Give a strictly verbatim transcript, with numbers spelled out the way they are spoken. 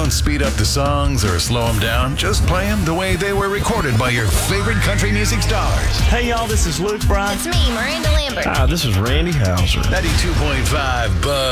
Don't speed up the songs or slow them down. Just play them the way they were recorded by your favorite country music stars. Hey, y'all, this is Luke Bryan. It's me, Miranda Lambert. Hi, this is Randy Houser. ninety-two point five Buzz.